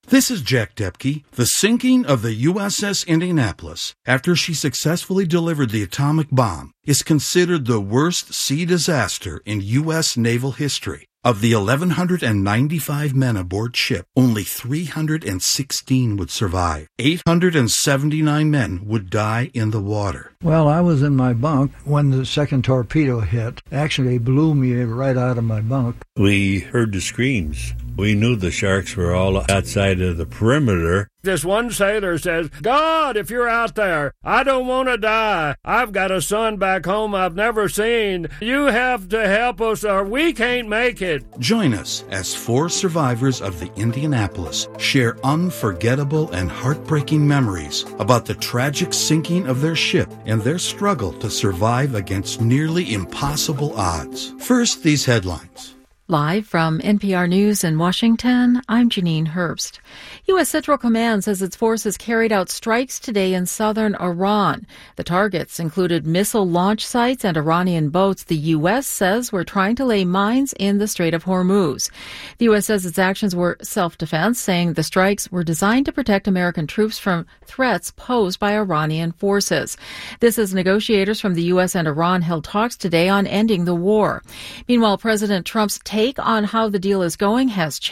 This is Jack Depke. The sinking of the USS Indianapolis, after she successfully delivered the atomic bomb, is considered the worst sea disaster in U.S. naval history. Of the 1,195 men aboard ship, only 316 would survive. 879 men would die in the water. Well, I was in my bunk when the second torpedo hit. Actually, it blew me right out of my bunk. We heard the screams. We knew the sharks were all outside of the perimeter. This one sailor says, "God, if you're out there, I don't want to die. I've got a son back home I've never seen. You have to help us or we can't make it." Join us as 4 survivors of the Indianapolis share unforgettable and heartbreaking memories about the tragic sinking of their ship and their struggle to survive against nearly impossible odds. First, these headlines. Live from NPR News in Washington, I'm Janine Herbst. U.S. Central Command says its forces carried out strikes today in southern Iran. The targets included missile launch sites and Iranian boats the U.S. says were trying to lay mines in the Strait of Hormuz. The U.S. says its actions were self-defense, saying the strikes were designed to protect American troops from threats posed by Iranian forces. This as negotiators from the U.S. and Iran held talks today on ending the war. Meanwhile, President Trump's take on how the deal is going has changed.